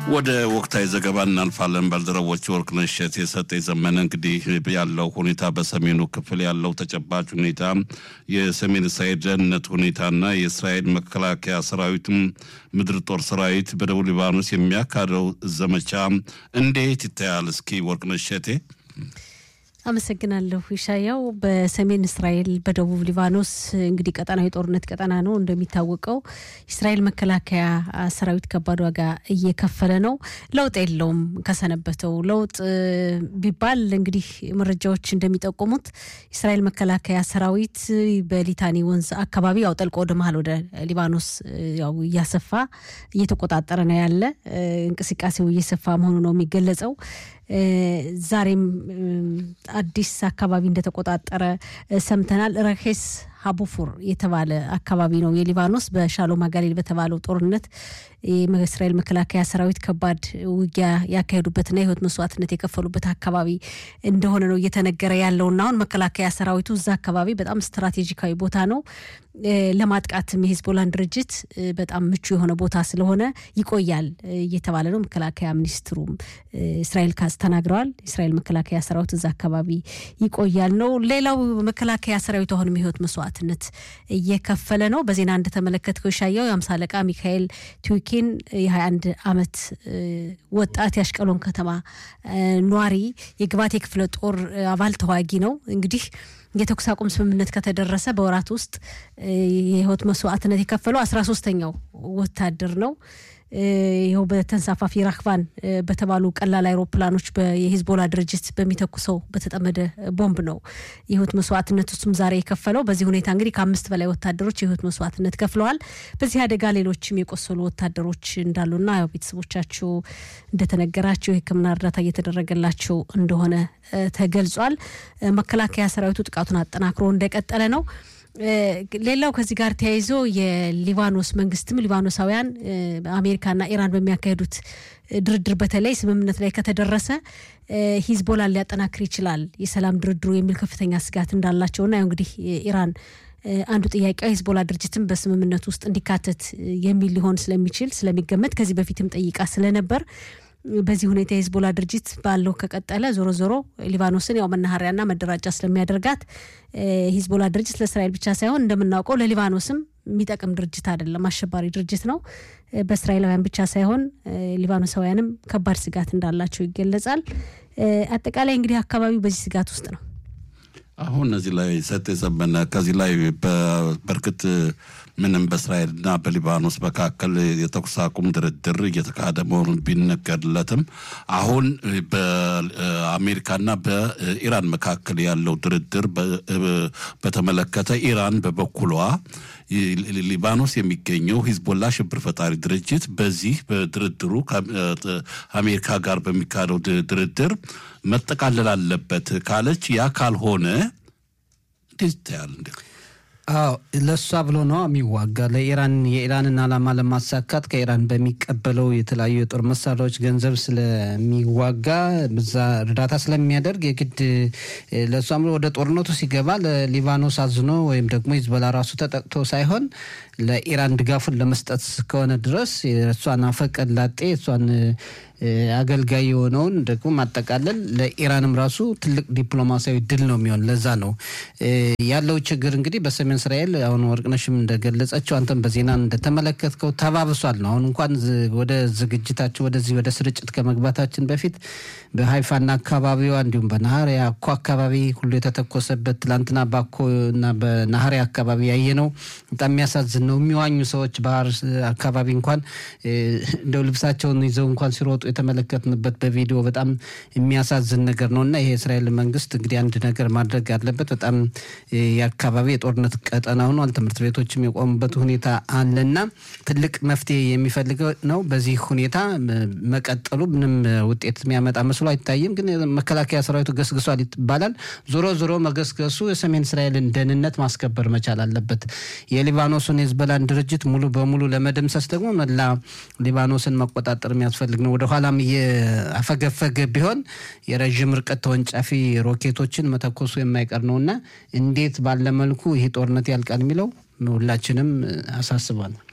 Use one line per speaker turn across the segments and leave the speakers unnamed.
ወደ ወቅታዊ ዘገባ እናልፋለን። ባልደረቦች ወርቅነሽ የሰጠ ዘመነ እንግዲህ ያለው ሁኔታ በሰሜኑ ክፍል ያለው ተጨባጭ ሁኔታ የሰሜን እስራኤል ደህንነት ሁኔታና የእስራኤል መከላከያ ሰራዊትም ምድር ጦር ሰራዊት በደቡብ ሊባኖስ የሚያካሂደው ዘመቻ እንዴት ይታያል? እስኪ ወርቅነሽ
አመሰግናለሁ ይሻያው። በሰሜን እስራኤል በደቡብ ሊባኖስ እንግዲህ ቀጠናዊ ጦርነት ቀጠና ነው እንደሚታወቀው። እስራኤል መከላከያ ሰራዊት ከባድ ዋጋ እየከፈለ ነው። ለውጥ የለውም ከሰነበተው። ለውጥ ቢባል እንግዲህ መረጃዎች እንደሚጠቁሙት እስራኤል መከላከያ ሰራዊት በሊታኒ ወንዝ አካባቢ ያው ጠልቆ ወደ መሃል ወደ ሊባኖስ ያው እያሰፋ እየተቆጣጠረ ነው ያለ። እንቅስቃሴው እየሰፋ መሆኑ ነው የሚገለጸው። ዛሬም አዲስ አካባቢ እንደተቆጣጠረ ሰምተናል። ረኬስ ሀቡፉር የተባለ አካባቢ ነው የሊባኖስ በሻሎም አጋሊል በተባለው ጦርነት የእስራኤል መከላከያ ሰራዊት ከባድ ውጊያ ያካሄዱበትና የህይወት መስዋዕትነት የከፈሉበት አካባቢ እንደሆነ ነው እየተነገረ ያለውና አሁን መከላከያ ሰራዊቱ እዛ አካባቢ በጣም ስትራቴጂካዊ ቦታ ነው። ለማጥቃትም የሂዝቦላን ድርጅት በጣም ምቹ የሆነ ቦታ ስለሆነ ይቆያል እየተባለ ነው። መከላከያ ሚኒስትሩም እስራኤል ካስ ተናግረዋል። እስራኤል መከላከያ ሰራዊት እዛ አካባቢ ይቆያል ነው። ሌላው መከላከያ ሰራዊቱ አሁንም የህይወት መስዋዕትነት እየከፈለ ነው። በዜና እንደተመለከተው ሻያው የአምሳ አለቃ ሚካኤል ቱኪን የ21 ዓመት ወጣት ያሽቀሎን ከተማ ኗሪ የግባቴ ክፍለ ጦር አባል ተዋጊ ነው። እንግዲህ የተኩስ አቁም ስምምነት ከተደረሰ በወራት ውስጥ የህይወት መስዋዕትነት የከፈለው 13ኛው ወታደር ነው። ይሄው በተንሳፋፊ ራክቫን በተባሉ ቀላል አይሮፕላኖች በሂዝቦላ ድርጅት በሚተኩሰው በተጠመደ ቦምብ ነው የህይወት መስዋዕትነት እሱም ዛሬ የከፈለው። በዚህ ሁኔታ እንግዲህ ከ5 በላይ ወታደሮች የህይወት መስዋዕትነት ከፍለዋል። በዚህ አደጋ ሌሎችም የቆሰሉ ወታደሮች እንዳሉና ያው ቤተሰቦቻቸው እንደተነገራቸው የህክምና እርዳታ እየተደረገላቸው እንደሆነ ተገልጿል። መከላከያ ሰራዊቱ ጥቃቱን አጠናክሮ እንደቀጠለ ነው። ሌላው ከዚህ ጋር ተያይዞ የሊባኖስ መንግስትም ሊባኖሳውያን አሜሪካና ኢራን በሚያካሂዱት ድርድር በተለይ ስምምነት ላይ ከተደረሰ ሂዝቦላን ሊያጠናክር ይችላል የሰላም ድርድሩ የሚል ከፍተኛ ስጋት እንዳላቸውና ያው እንግዲህ ኢራን አንዱ ጥያቄው ሂዝቦላ ድርጅትም በስምምነት ውስጥ እንዲካተት የሚል ሊሆን ስለሚችል ስለሚገመት ከዚህ በፊትም ጠይቃ ስለነበር በዚህ ሁኔታ የሂዝቦላ ድርጅት ባለው ከቀጠለ ዞሮ ዞሮ ሊባኖስን ያው መናኸሪያና መደራጃ ስለሚያደርጋት ሂዝቦላ ድርጅት ለእስራኤል ብቻ ሳይሆን እንደምናውቀው ለሊባኖስም የሚጠቅም ድርጅት አይደለም፣ አሸባሪ ድርጅት ነው። በእስራኤላውያን ብቻ ሳይሆን ሊባኖሳውያንም ከባድ ስጋት እንዳላቸው ይገለጻል። አጠቃላይ እንግዲህ አካባቢው በዚህ ስጋት ውስጥ ነው።
አሁን እዚህ ላይ ሰጥ ዘመነ ከዚህ ላይ በርክት ምንም በእስራኤልና በሊባኖስ መካከል የተኩስ አቁም ድርድር እየተካሄደ መሆኑን ቢነገርለትም አሁን በአሜሪካና በኢራን መካከል ያለው ድርድር በተመለከተ ኢራን በበኩሏ ሊባኖስ የሚገኘው ሂዝቦላ ሽብር ፈጣሪ ድርጅት በዚህ በድርድሩ ከአሜሪካ ጋር በሚካሄደው ድርድር መጠቃለል አለበት ካለች ያ ካልሆነ እንዴት እንደ
ለሷ ብሎ ነው የሚዋጋ ለኢራን የኢራንን አላማ ለማሳካት ከኢራን በሚቀበለው የተለያዩ የጦር መሳሪያዎች ገንዘብ ስለሚዋጋ በዛ እርዳታ ስለሚያደርግ የግድ ለሷም ወደ ጦርነቱ ሲገባ ለሊባኖስ አዝኖ ወይም ደግሞ ሂዝቦላ ራሱ ተጠቅቶ ሳይሆን ለኢራን ድጋፉን ለመስጠት ከሆነ ድረስ የሷን አፈቀላጤ እሷን አገልጋይ የሆነውን ደግሞ ማጠቃለል ለኢራንም ራሱ ትልቅ ዲፕሎማሲያዊ ድል ነው የሚሆን። ለዛ ነው ያለው ችግር እንግዲህ በሰሜን እስራኤል አሁን ወርቅነሽም እንደገለጸችው አንተም በዜና እንደተመለከትከው ተባብሷል ነው። አሁን እንኳን ወደ ዝግጅታችን ወደዚህ ወደ ስርጭት ከመግባታችን በፊት በሃይፋና አካባቢዋ እንዲሁም በናሃሪያ አኮ አካባቢ ሁሉ የተተኮሰበት ትላንትና ባኮና በናሃሪያ አካባቢ ያየነው በጣም የሚያሳዝን ነው። የሚዋኙ ሰዎች ባህር አካባቢ እንኳን እንደው ልብሳቸውን ይዘው እንኳን ሲሮጡ የተመለከትንበት በቪዲዮ በጣም የሚያሳዝን ነገር ነውና ይሄ እስራኤል መንግስት እንግዲህ አንድ ነገር ማድረግ ያለበት በጣም የአካባቢ የጦርነት ቀጠና ሆኗል። ትምህርት ቤቶችም የቆሙበት ሁኔታ አለና ትልቅ መፍትሄ የሚፈልገው ነው። በዚህ ሁኔታ መቀጠሉ ምንም ውጤት የሚያመጣ መስሎ አይታይም። ግን መከላከያ ሰራዊቱ ገስግሷል ይባላል። ዞሮ መገስገሱ የሰሜን እስራኤልን ደህንነት ማስከበር መቻል አለበት። የሊባኖስን ሂዝቦላን ድርጅት ሙሉ በሙሉ ለመደምሰስ ደግሞ መላ ሊባኖስን መቆጣጠር የሚያስፈልግ ነው። ወደ ኋላም የአፈገፈገ ቢሆን የረጅም ርቀት ተወንጫፊ ሮኬቶችን መተኮሱ የማይቀር ነውና እንዴት ባለ መልኩ ይሄ ጦርነት ያልቃል የሚለው ሁላችንም አሳስቧል።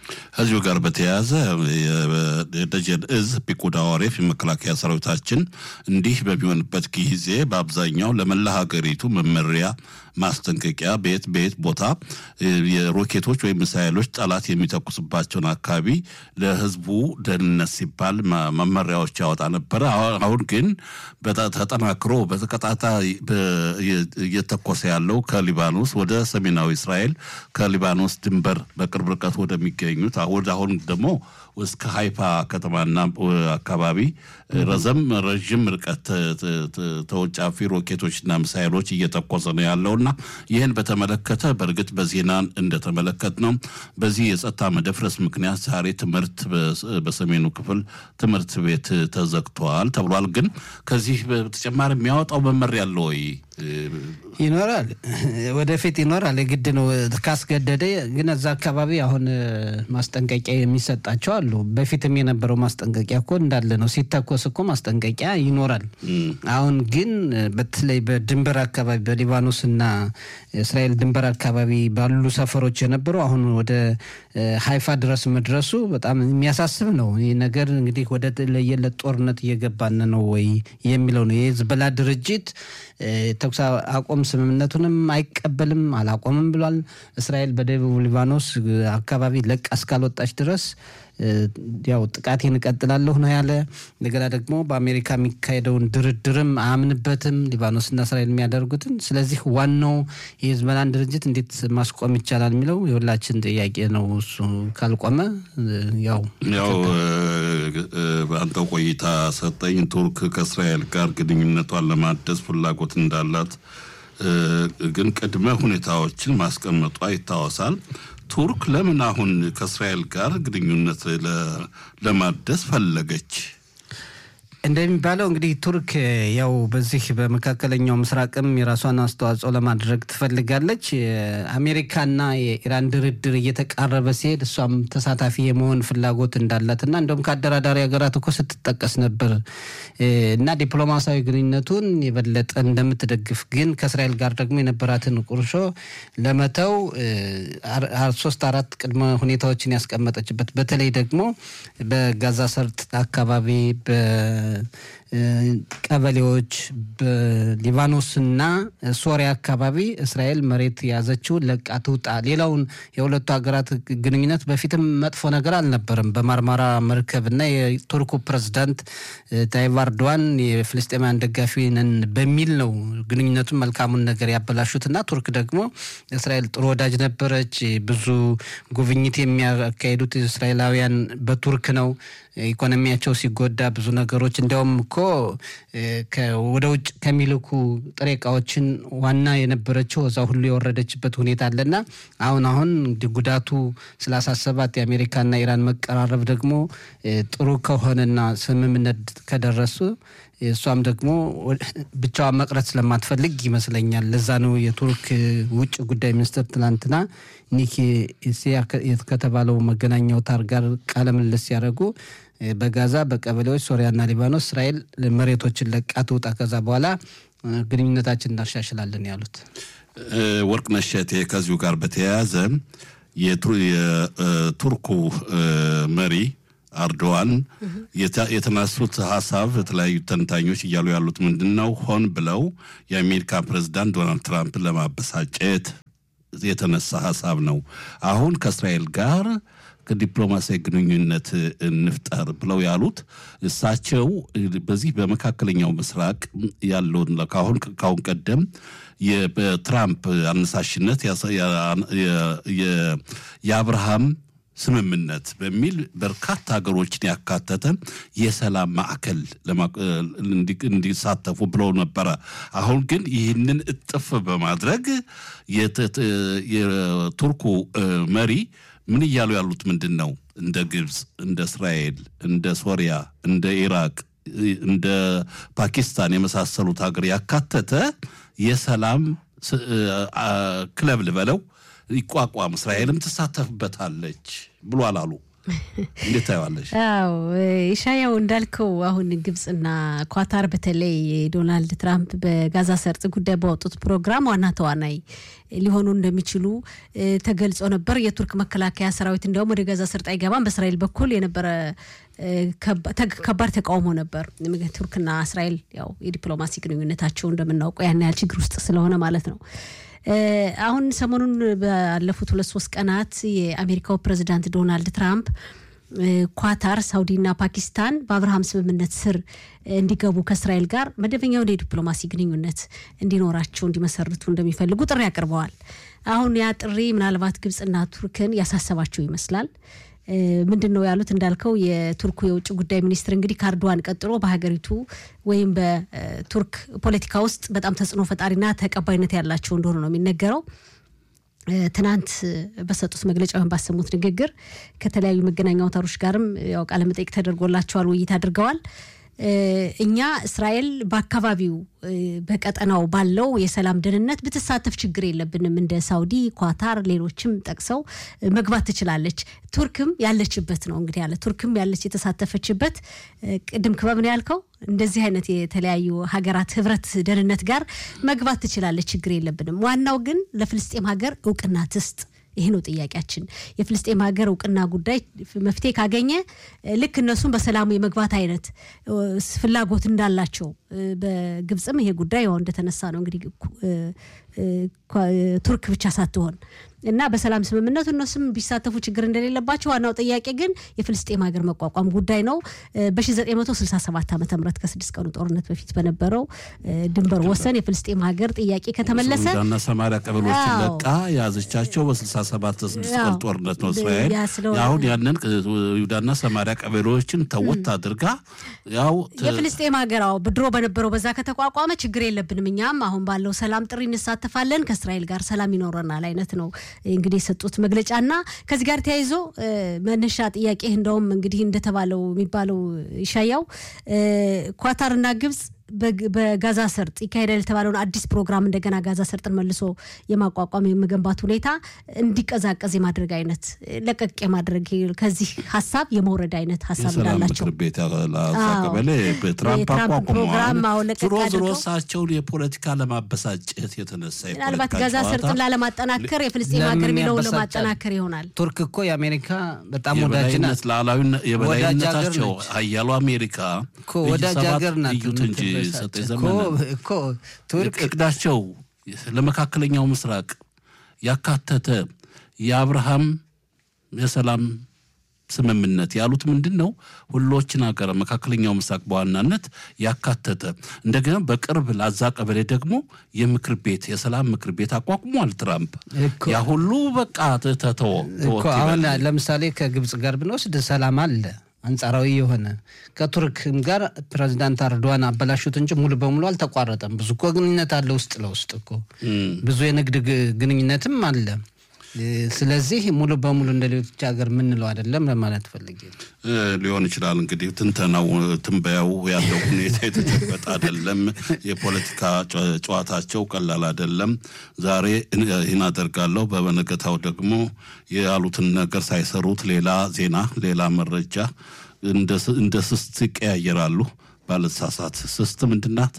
ከዚሁ ጋር በተያያዘ የደጀን እዝ ፒኩዳ ወሬፍ የመከላከያ ሰራዊታችን እንዲህ በሚሆንበት ጊዜ በአብዛኛው ለመላ ሀገሪቱ መመሪያ ማስጠንቀቂያ ቤት ቦታ የሮኬቶች ወይም ሚሳኤሎች ጠላት የሚተኩስባቸውን አካባቢ ለህዝቡ ደህንነት ሲባል መመሪያዎች ያወጣ ነበር። አሁን ግን ተጠናክሮ በተቀጣጣይ እየተኮሰ ያለው ከሊባኖስ ወደ ሰሜናዊ እስራኤል ከሊባኖስ ድንበር በቅርብ ርቀት ወደሚገኙት አሁን ደግሞ እስከ ሃይፋ ከተማና አካባቢ ረዥም ርቀት ተወጫፊ ሮኬቶችና ሚሳኤሎች እየተኮሰ ነው ያለውና ይህን በተመለከተ በርግጥ በዜና እንደተመለከት ነው በዚህ የጸጥታ መደፍረስ ምክንያት ዛሬ ትምህርት በሰሜኑ ክፍል ትምህርት ቤት ተዘግቷል ተብሏል። ግን ከዚህ በተጨማሪ የሚያወጣው መመሪያ አለ ወይ?
ይኖራል፣ ወደፊት ይኖራል። የግድ ነው ካስገደደ። ግን እዛ አካባቢ አሁን ማስጠንቀቂያ የሚሰጣቸው አሉ። በፊትም የነበረው ማስጠንቀቂያ እኮ እንዳለ ነው። ሲተኮስ እኮ ማስጠንቀቂያ ይኖራል። አሁን ግን በተለይ በድንበር አካባቢ በሊባኖስና እስራኤል ድንበር አካባቢ ባሉ ሰፈሮች የነበሩ አሁን ወደ ሃይፋ ድረስ መድረሱ በጣም የሚያሳስብ ነው። ይህ ነገር እንግዲህ ወደ ለየለት ጦርነት እየገባን ነው ወይ የሚለው ነው። የሂዝቦላ ድርጅት ተኩስ አቁም ስምምነቱንም አይቀበልም አላቆምም ብሏል። እስራኤል በደቡብ ሊባኖስ አካባቢ ለቃ እስካልወጣች ድረስ ያው ጥቃቴን እቀጥላለሁ ነው ያለ። እንደገና ደግሞ በአሜሪካ የሚካሄደውን ድርድርም አያምንበትም ሊባኖስና እስራኤል የሚያደርጉትን። ስለዚህ ዋናው የሂዝቦላን ድርጅት እንዴት ማስቆም ይቻላል የሚለው የሁላችን ጥያቄ ነው። እሱ ካልቆመ ያው
በአንተው ቆይታ ሰጠኝ ቱርክ ከእስራኤል ጋር ግንኙነቷን ለማደስ ፍላጎት እንዳላት ግን ቅድመ ሁኔታዎችን ማስቀመጧ ይታወሳል። ቱርክ ለምን አሁን ከእስራኤል ጋር ግንኙነት ለማደስ ፈለገች?
እንደሚባለው እንግዲህ ቱርክ ያው በዚህ በመካከለኛው ምስራቅም የራሷን አስተዋጽኦ ለማድረግ ትፈልጋለች። አሜሪካና የኢራን ድርድር እየተቃረበ ሲሄድ እሷም ተሳታፊ የመሆን ፍላጎት እንዳላትና እንደውም ከአደራዳሪ ሀገራት እኮ ስትጠቀስ ነበር እና ዲፕሎማሲያዊ ግንኙነቱን የበለጠ እንደምትደግፍ ግን ከእስራኤል ጋር ደግሞ የነበራትን ቁርሾ ለመተው 3-4 ቅድመ ሁኔታዎችን ያስቀመጠችበት በተለይ ደግሞ በጋዛ ሰርጥ አካባቢ ቀበሌዎች በሊባኖስና ሶሪያ አካባቢ እስራኤል መሬት ያዘችው ለቃ ትውጣ። ሌላውን የሁለቱ ሀገራት ግንኙነት በፊትም መጥፎ ነገር አልነበረም። በማርማራ መርከብና የቱርኩ ፕሬዝዳንት ታይብ ኤርዶዋን የፍልስጤማውያን ደጋፊ ነን በሚል ነው ግንኙነቱን መልካሙን ነገር ያበላሹትና ቱርክ ደግሞ እስራኤል ጥሩ ወዳጅ ነበረች። ብዙ ጉብኝት የሚያካሂዱት እስራኤላውያን በቱርክ ነው። ኢኮኖሚያቸው ሲጎዳ ብዙ ነገሮች እንደውም እኮ ወደ ውጭ ከሚልኩ ጥሬ ዕቃዎችን ዋና የነበረችው እዛ ሁሉ የወረደችበት ሁኔታ አለና አሁን ጉዳቱ ስላሳሰባት የአሜሪካና ኢራን መቀራረብ ደግሞ ጥሩ ከሆነና ስምምነት ከደረሱ እሷም ደግሞ ብቻዋን መቅረት ስለማትፈልግ ይመስለኛል። ለዛ ነው የቱርክ ውጭ ጉዳይ ሚኒስትር ትላንትና ኒኪ ኢሲያ ከተባለው መገናኛ አውታር ጋር ቃለ ምልልስ ያደረጉ በጋዛ በቀበሌዎች ሶሪያና ሊባኖስ እስራኤል መሬቶችን ለቃ ትውጣ ከዛ በኋላ ግንኙነታችን እናሻሽላለን ያሉት።
ወርቅነሽ እቴ ከዚሁ ጋር በተያያዘ የቱርኩ መሪ ኤርዶዋን የተነሱት ሐሳብ የተለያዩ ተንታኞች እያሉ ያሉት ምንድነው? ሆን ብለው የአሜሪካ ፕሬዝዳንት ዶናልድ ትራምፕ ለማበሳጨት የተነሳ ሐሳብ ነው። አሁን ከእስራኤል ጋር ከዲፕሎማሲያዊ ግንኙነት እንፍጠር ብለው ያሉት እሳቸው በዚህ በመካከለኛው ምስራቅ ያለውን ካሁን ቀደም የትራምፕ አነሳሽነት የአብርሃም ስምምነት በሚል በርካታ ሀገሮችን ያካተተ የሰላም ማዕከል እንዲሳተፉ ብለው ነበረ። አሁን ግን ይህንን እጥፍ በማድረግ የቱርኩ መሪ ምን እያሉ ያሉት ምንድን ነው? እንደ ግብፅ፣ እንደ እስራኤል፣ እንደ ሶሪያ፣ እንደ ኢራቅ፣ እንደ ፓኪስታን የመሳሰሉት ሀገር ያካተተ የሰላም ክለብ ልበለው ይቋቋም፣ እስራኤልም ትሳተፍበታለች ብሏል አሉ። እንዴት ታያለሽ?
አዎ ኢሻያው እንዳልከው አሁን ግብጽና ኳታር በተለይ ዶናልድ ትራምፕ በጋዛ ሰርጥ ጉዳይ ባወጡት ፕሮግራም ዋና ተዋናይ ሊሆኑ እንደሚችሉ ተገልጾ ነበር። የቱርክ መከላከያ ሰራዊት እንደውም ወደ ጋዛ ሰርጥ አይገባም በእስራኤል በኩል የነበረ ከባድ ተቃውሞ ነበር። ቱርክና እስራኤል ያው የዲፕሎማሲ ግንኙነታቸው እንደምናውቀው ያን ያህል ችግር ውስጥ ስለሆነ ማለት ነው። አሁን ሰሞኑን ባለፉት 2-3 ቀናት የአሜሪካው ፕሬዝዳንት ዶናልድ ትራምፕ ኳታር፣ ሳውዲና ፓኪስታን በአብርሃም ስምምነት ስር እንዲገቡ ከእስራኤል ጋር መደበኛውን የዲፕሎማሲ ግንኙነት እንዲኖራቸው እንዲመሰርቱ እንደሚፈልጉ ጥሪ አቅርበዋል። አሁን ያ ጥሪ ምናልባት ግብጽና ቱርክን ያሳሰባቸው ይመስላል። ምንድነው ያሉት እንዳልከው የቱርኩ የውጭ ጉዳይ ሚኒስትር እንግዲህ ካርዶዋን ቀጥሎ በሀገሪቱ ወይም በቱርክ ፖለቲካ ውስጥ በጣም ተጽዕኖ ፈጣሪና ተቀባይነት ያላቸው እንደሆነ ነው የሚነገረው። ትናንት በሰጡት መግለጫ ወይም ባሰሙት ንግግር ከተለያዩ መገናኛ አውታሮች ጋርም ያው ቃለ መጠይቅ ተደርጎላቸዋል፣ ውይይት አድርገዋል። እኛ እስራኤል በአካባቢው በቀጠናው ባለው የሰላም ደህንነት ብትሳተፍ ችግር የለብንም እንደ ሳውዲ፣ ኳታር ሌሎችም ጠቅሰው መግባት ትችላለች። ቱርክም ያለችበት ነው እንግዲህ ያለ ቱርክም ያለች የተሳተፈችበት ቅድም ክበብ ነው ያልከው እንደዚህ አይነት የተለያዩ ሀገራት ህብረት ደህንነት ጋር መግባት ትችላለች፣ ችግር የለብንም። ዋናው ግን ለፍልስጤም ሀገር እውቅና ትስጥ። ይሄ ነው ጥያቄያችን። የፍልስጤም ሀገር እውቅና ጉዳይ መፍትሄ ካገኘ ልክ እነሱም በሰላም የመግባት አይነት ፍላጎት እንዳላቸው በግብጽም ይሄ ጉዳይ ያው እንደተነሳ ነው እንግዲህ ቱርክ ብቻ ሳትሆን እና በሰላም ስምምነቱ እነሱም ቢሳተፉ ችግር እንደሌለባቸው ዋናው ጥያቄ ግን የፍልስጤም ሀገር መቋቋም ጉዳይ ነው። በ1967 ዓ.ም ከ6 ቀኑ ጦርነት በፊት በነበረው ድንበር ወሰን የፍልስጤም ሀገር ጥያቄ ከተመለሰ
ሱዳንና ሰማሪያ ቀበሌዎችን ለቃ ያዘቻቸው በ67 ቀን ጦርነት ነው እስራኤል። አሁን ያንን ይሁዳና ሰማሪያ ቀበሌዎችን ተወት አድርጋ ያው
የፍልስጤም ሀገር ድሮ በነበረው በዛ ከተቋቋመ ችግር የለብንም እኛም አሁን ባለው ሰላም ጥሪ እንሳተፋለን ከእስራኤል ጋር ሰላም ይኖረናል አይነት ነው እንግዲህ የሰጡት መግለጫና ከዚህ ጋር ተያይዞ መነሻ ጥያቄ እንደውም እንግዲህ እንደተባለው የሚባለው ኢሻያው ኳታርና ግብጽ በጋዛ ሰርጥ ይካሄዳል የተባለውን አዲስ ፕሮግራም እንደገና ጋዛ ሰርጥን መልሶ የማቋቋም የመገንባት ሁኔታ እንዲቀዛቀዝ የማድረግ አይነት ለቀቅ የማድረግ ከዚህ ሐሳብ የመውረድ አይነት ሐሳብ እንዳላቸው
ቤት ያላዛቀበለ በትራምፕ ፕሮግራም ዞሮ ሳቸው የፖለቲካ ለማበሳጨት የተነሳ
ምናልባት ጋዛ ሰርጥን ለማጠናከር የፍልስጤም ሀገር ሚለው ለማጠናከር ይሆናል።
ቱርክ እኮ የአሜሪካ በጣም ወዳጅ ናት።
ላላዊና የበላይነታቸው ኃያሉ አሜሪካ
ወዳጅ ሀገር ናት
እንጂ ሰጠ ዘመን ቱርክ እቅዳቸው ለመካከለኛው ምስራቅ ያካተተ የአብርሃም የሰላም ስምምነት ያሉት ምንድነው? ሁሎችን ሀገር መካከለኛው ምስራቅ በዋናነት ያካተተ እንደገና በቅርብ ላዛ ቀበሌ ደግሞ የምክር ቤት የሰላም ምክር ቤት አቋቁሟል ትራምፕ። ያ ሁሉ በቃ ተተው
አሁን ለምሳሌ ከግብጽ ጋር ብንወስድ ሰላም አለ አንጻራዊ የሆነ ከቱርክም ጋር ፕሬዝዳንት አርዶዋን አበላሹት እንጂ ሙሉ በሙሉ አልተቋረጠም። ብዙ ግንኙነት አለ ውስጥ ለውስጥ እኮ ብዙ የንግድ ግንኙነትም አለ። ስለዚህ ሙሉ በሙሉ እንደሌሎች ሀገር ምን ነው አይደለም ለማለት ፈልጌ
ሊሆን ይችላል። እንግዲህ ትንበያው ያለው ሁኔታ የተጨበጠ አይደለም። የፖለቲካ ጨዋታቸው ቀላል አይደለም። ዛሬ ይህን አደርጋለሁ በበነገታው ደግሞ ያሉትን ነገር ሳይሰሩት ሌላ ዜና ሌላ መረጃ እንደ ስስት ይቀያየራሉ። ባለሳሳት ስስት ምንድናት?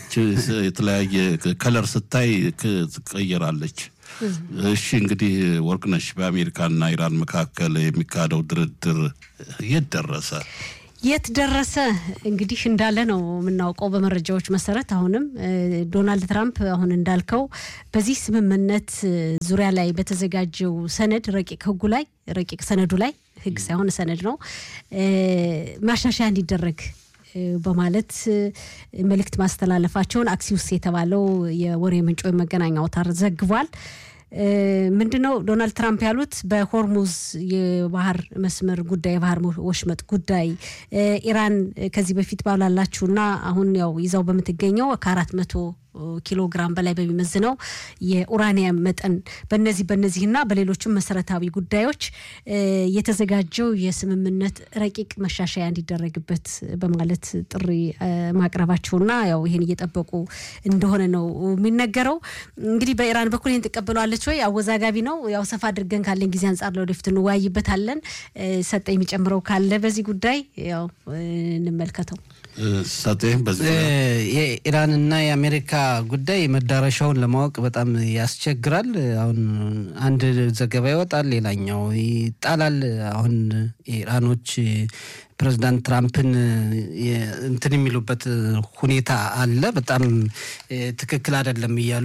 የተለያየ ከለር ስታይ ትቀየራለች። እሺ እንግዲህ ወርቅነሽ በአሜሪካና ኢራን መካከል የሚካሄደው ድርድር የት ደረሰ እንግዲህ እንዳለ ነው የምናውቀው በመረጃዎች መሰረት። አሁንም ዶናልድ ትራምፕ አሁን እንዳልከው በዚህ ስምምነት ዙሪያ ላይ በተዘጋጀው ሰነድ ረቂቅ ሰነዱ ላይ ህግ ሳይሆን ሰነድ ነው ማሻሻያ እንዲደረግ በማለት መልእክት ማስተላለፋቸውን አክሲዩስ የተባለው የወሬ ምንጭ ወይ መገናኛ አውታር ዘግቧል። ምንድነው ዶናልድ ትራምፕ ያሉት? በሆርሙዝ የባህር መስመር ጉዳይ የባህር ወሽመጥ ጉዳይ ኢራን ከዚህ በፊት ባላላችሁና አሁን ያው ይዛው በመትገኘው ከ400
ኪሎ ግራም በላይ በሚመዝነው የኡራኒየም መጠን በእነዚህና በሌሎችም መሰረታዊ ጉዳዮች የተዘጋጀው የስምምነት ረቂቅ መሻሻያ እንዲደረግበት በማለት ጥሪ ማቅረባቸውና ያው ይሄን እየጠበቁ እንደሆነ ነው የሚነገረው እንግዲህ በኢራን በኩል ይሄን ተቀበሏለች ወይ አወዛጋቢ ነው ያው ሰፋ አድርገን ካለን ጊዜ አንፃር ለወደፊት እንዋይበታለን ሰጠኝ የሚጨምረው ካለ በዚህ ጉዳይ ያው እንመልከተው
ሰጠኝ በዚህ
የኢራንና የአሜሪካ ጉዳይ መዳረሻውን ለማወቅ በጣም ያስቸግራል አሁን አንድ ዘገባ ይወጣል ሌላኛው ይጣላል አሁን ኢራኖች ፕሬዝዳንት ትራምፕን እንትን የሚሉበት ሁኔታ አለ በጣም ትክክል አይደለም ይያሉ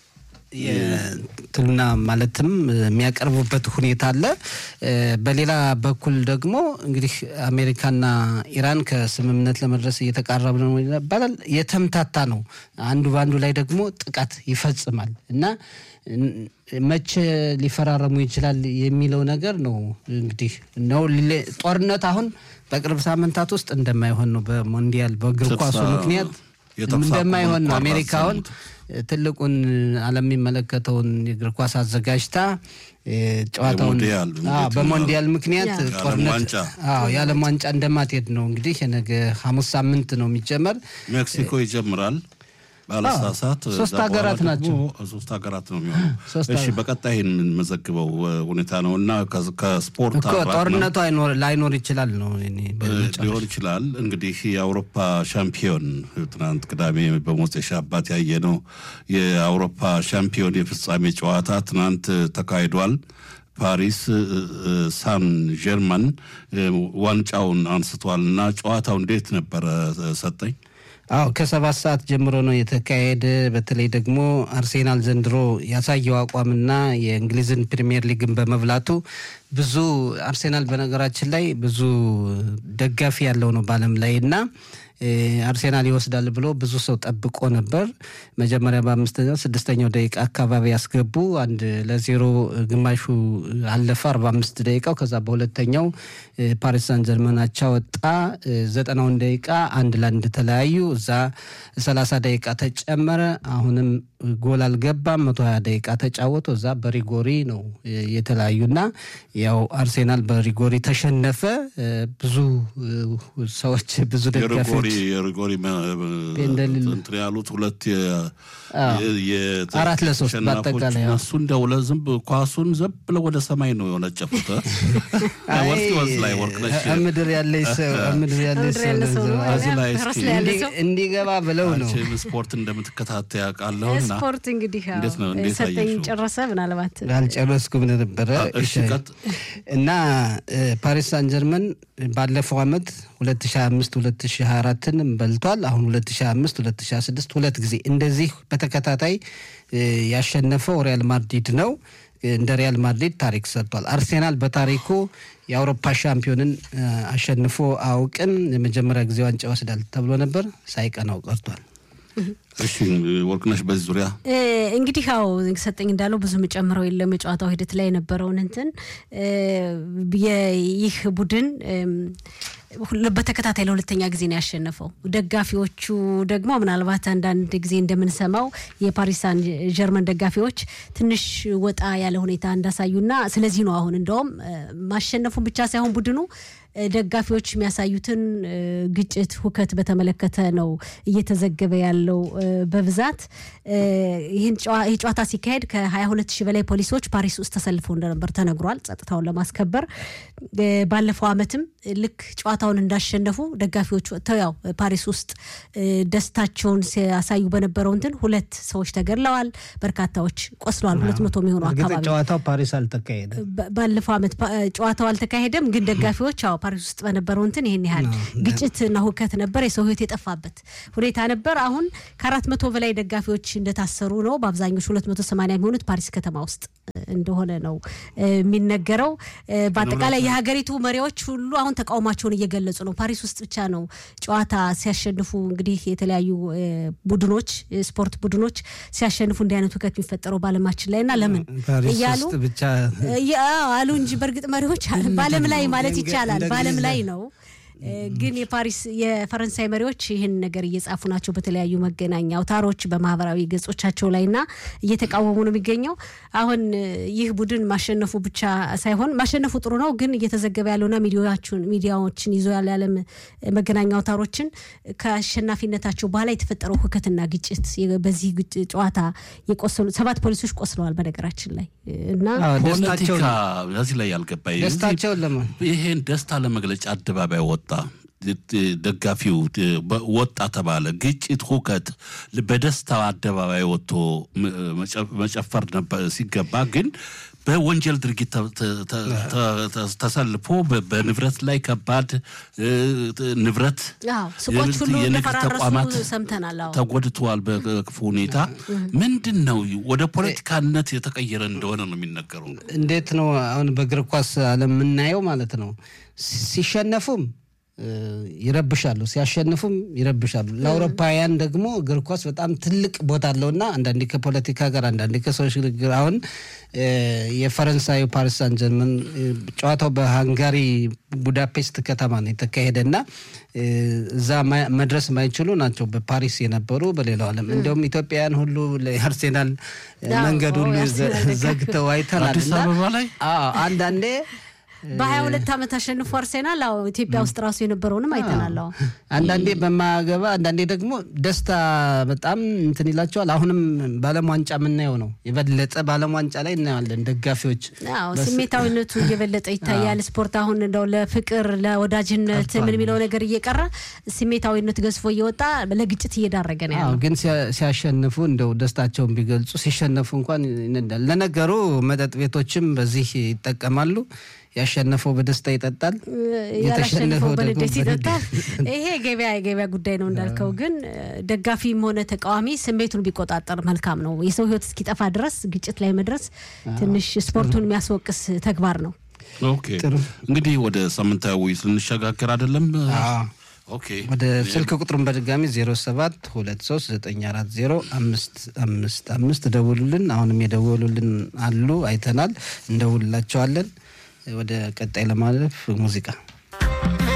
የትልና ማለትም የሚያቀርቡበት ሁኔታ አለ በሌላ በኩል ደግሞ እንግዲህ አሜሪካና ኢራን ከስምምነት ለመድረስ እየተቃረቡ ነው ይባላል የተምታታ ነው አንዱ ባንዱ ላይ ደግሞ ጥቃት ይፈጽማል እና መቼ ሊፈራረሙ ይችላል የሚለው ነገር ነው እንግዲህ ነው ጦርነት አሁን በቅርብ ሳምንታት ውስጥ እንደማይሆን ነው በሞንዲያል በእግር ኳሱ ምክንያት እንደማይሆን ነው አሜሪካውን ትልቁን ዓለም የሚመለከተውን የእግር ኳስ አዘጋጅታ ጨዋታውን በሞንዲያል ምክንያት ጦርነት የዓለም ዋንጫ እንደማትሄድ ነው እንግዲህ የነገ ሐሙስ ሳምንት ነው የሚጀመር
ሜክሲኮ ይጀምራል ባለሳሳት
ሶስት ሀገራት ናቸው
ሶስት ሀገራት ነው የሚሆነው እሺ በቀጣይ እንመዘግበው ሁኔታ ነውና ከስፖርት
ጦርነቱ ላይኖር ይችላል ነው
ሊሆን ይችላል እንግዲህ የአውሮፓ ሻምፒዮን ትናንት ቅዳሜ በሞጤ ሻባት ያየነው የአውሮፓ ሻምፒዮን የፍጻሜ ጨዋታ ትናንት ተካሂዷል ፓሪስ ሳን ጀርመን ዋንጫውን አንስቷልና ጨዋታው እንዴት ነበር ሰጠኝ
ከ7 ሰዓት ጀምሮ ነው የተካሄደ በተለይ ደግሞ አርሴናል ዘንድሮ ያሳየው አቋምና የእንግሊዝን ፕሪሚየር ሊግን በመብላቱ ብዙ አርሴናል በነገራችን ላይ ብዙ ደጋፊ ያለው ነው ባለም ላይና አርሴናል ይወስዳል ብሎ ብዙ ሰው ጠብቆ ነበር መጀመሪያ በ5ኛው 6ኛው ደቂቃ አካባቢ ያስገቡ 1-0 ግማሹ አለፈ 45 ደቂቃው ከዛ በሁለተኛው ፓሪስ ሳን ጀርመን አቻ ወጣ 90 ደቂቃ 1-1 ተለያዩ እዛ 30 ደቂቃ ተጨመረ አሁንም ጎል አልገባም 120 ደቂቃ ተጫወቱ እዛ በሪጎሪ ነው የተለያዩና ያው አርሴናል በሪጎሪ ተሸነፈ ብዙ ሰዎች ብዙ ደጋፊዎች
የሪጎሪ እንትን ያሉት ሁለት
የ4-3 በአጠቃላይ
እሱ እንደው ለዝም ኳሱን ዘብ ብለው ወደ ሰማይ ነው የወነጨፉት ወርቅ ላይ ወርቅነሽ
ምድር ያለኝ ሰው እንዲገባ ብለው ነው
ስፖርት እንደምትከታተል ያውቃለሁና
ስፖርት እንግዲህ ሰጠኝ ጨረሰ ምናልባት
ያልጨረስኩም ነበር እና ፓሪስ ሳን ጀርመን ባለፈው አመት 2025 2024ን በልቷል አሁን 2025 2026 ሁለት ጊዜ እንደዚህ በተከታታይ ያሸነፈው ሪያል ማድሪድ ነው እንደ ሪያል ማድሪድ ታሪክ ሰርቷል አርሴናል በታሪኩ የአውሮፓ ሻምፒዮንን አሸንፎ አውቅም የመጀመሪያ ጊዜ ዋንጫ ወስዳል ተብሎ ነበር ሳይቀናው ቀርቷል
እሺ ወርቅነሽ በዚህ ዙሪያ
እንግዲህ ያው ሰጠኝ እንዳለው ብዙ መጨመረው የለም የጨዋታው ሂደት ላይ የነበረውን እንትን ይህ ቡድን በተከታታይ ለሁለተኛ ጊዜ ነው ያሸነፈው ደጋፊዎቹ ደግሞ ምናልባት አንዳንድ ጊዜ እንደምንሰማው የፓሪስ ሳን ጀርመን ደጋፊዎች ትንሽ ወጣ ያለ ሁኔታ እንዳሳዩና ስለዚህ ነው አሁን እንደውም ማሸነፉን ብቻ ሳይሆን ቡድኑ ደጋፊዎች የሚያሳዩትን ግጭት ሁከት በተመለከተ ነው እየተዘገበ ያለው በብዛት ይሄን ጨዋታ ሲካሄድ ከ22000 በላይ ፖሊሶች ፓሪስ ውስጥ ተሰልፈው እንደነበር ተነግሯል ጸጥታውን ለማስከበር ባለፈው አመትም ልክ ጨዋታውን እንዳሸነፉ ደጋፊዎች ያው ፓሪስ ውስጥ ደስታቸውን ሲያሳዩ በነበረው እንትን ሁለት ሰዎች ተገድለዋል በርካታዎች ቆስለዋል 200 የሚሆኑ አካባቢ
ጨዋታው ፓሪስ አልተካሄደም
ባለፈው አመት ጨዋታው አልተካሄደም ግን ደጋፊዎች ፓሪስ ውስጥ በነበረው እንትን ይሄን ያህል ግጭትና ሁከት ነበር የሰው ህይወት የጠፋበት ሁኔታ ነበር አሁን ከ400 በላይ ደጋፊዎች እንደታሰሩ ነው በአብዛኞቹ 280 የሚሆኑት ፓሪስ ከተማ ውስጥ እንደሆነ ነው የሚነገረው በአጠቃላይ የሀገሪቱ መሪዎች ሁሉ አሁን ተቃውሟቸውን እየገለጹ ነው ፓሪስ ውስጥ ብቻ ነው ጨዋታ ሲያሸንፉ እንግዲህ የተለያዩ ቡድኖች ስፖርት ቡድኖች ሲያሸንፉ እንዲህ አይነት ሁከት የሚፈጠረው ባለማችን ላይና ለምን ይያሉ አሉ እንጂ በርግጥ መሪዎች ባለም ላይ ማለት ይቻላል ባለም ላይ ነው ግን የፈረንሳይ መሪዎች ይህን ነገር እየጻፉ ናቸው በተለያዩ መገናኛ አውታሮች በማህበራዊ ገጾቻቸው ላይና እየተቃወሙ ነው የሚገኘው አሁን ይህ ቡድን ማሸነፉ ብቻ ሳይሆን ማሸነፉ ጥሩ ነው ግን እየተዘገበ ያለውና ሚዲያዎችን ይዞ ያለም መገናኛ አውታሮችን ከአሸናፊነታቸው በኋላ የተፈጠረው ሁከትና ግጭት በዚህ ጨዋታ የቆሰሉ 7 ፖሊሶች ቆስለዋል በነገራችን ላይ እና
ፖለቲካ ለዚህ ላይ ያልገባይ
ደስታቸው
ይሄን ደስታ ለመግለጽ አደባባይ ወጣ ደጋፊው ወጣ ተባለ ግጭት ሁከት በደስታ አደባባይ ወጥቶ መጨፈር ነበር ሲገባ ግን በወንጀል ድርጊት ተሰልፎ በንብረት ላይ ከባድ ንብረት
ሱቆች ሁሉ ተፈራረሱ ሰምተናል
ተጎድቷል በክፉ ሁኔታ ምንድነው ወደ ፖለቲካነት የተቀየረ እንደሆነ ነው የሚነገረው
እንዴት ነው አሁን በእግር ኳስ ዓለም የምናየው ማለት ነው ሲሸነፉም ይረብሻሉ ሲያሸንፉም ይረብሻሉ ለአውሮፓውያን ደግሞ እግር ኳስ በጣም ትልቅ ቦታ አለውና አንዳንዴ ከፖለቲካ ጋር አንዳንዴ ከሶሽ ግር አሁን የፈረንሳዩ ፓሪስ ሳን ጀርመን ጨዋታው በሃንጋሪ ቡዳፔስት ከተማ ነው የተካሄደና እዛ መድረስ ማይችሉ ናቸው በፓሪስ የነበሩ በሌላው ዓለም እንደውም ኢትዮጵያውያን ሁሉ ለአርሴናል መንገዱን ዘግተው አይተናልና አንዳንዴ
በ22 አመት አሸንፎ አርሴናል ኢትዮጵያ ውስጥ ራሱ የነበረውንም አይተናል
አንዳንዴ በማገባ አንዳንዴ ደግሞ ደስታ በጣም እንትን ይላቸዋል አሁንም ባለም ዋንጫ ምናየው ነው የበለጠ ባለም ዋንጫ ላይ እናያለን ደጋፊዎች
ስሜታዊነቱ እየበለጠ ይታያል ስፖርት አሁን እንደው ለፍቅር ለወዳጅነት ምን የሚለው ነገር እየቀረ ስሜታዊነት ገዝፎ እየወጣ ለግጭት እየዳረገ ነው ያለው
ግን ሲያሸንፉ እንደው ደስታቸውን ቢገልጹ ሲሸነፉ እንኳን ይነዳል ለነገሩ መጠጥ ቤቶችም በዚህ ይጠቀማሉ ያሸነፈው በደስታ ይጠጣል
ያሸነፈው በልደት ይጠጣል ይሄ ገበያ ጉዳይ ነው እንዳልከው ግን ደጋፊም ሆነ ተቃዋሚ ስሜቱን ቢቆጣጠር መልካም ነው የሰው ህይወት እስኪጠፋ ድረስ ግጭት ላይ መድረስ ትንሽ ስፖርቱን የሚያስወቅስ ተግባር ነው
ኦኬ እንግዲህ ወደ ሳምንታዊ ስንሸጋገር አይደለም ኦኬ
ወደ ስልክ ቁጥሩን በድጋሚ 0723940555 ደውሉልን አሁንም የደወሉልን አሉ አይተናል እንደውላቸዋለን ወደ ቀጣይ ለማለፍ ሙዚቃ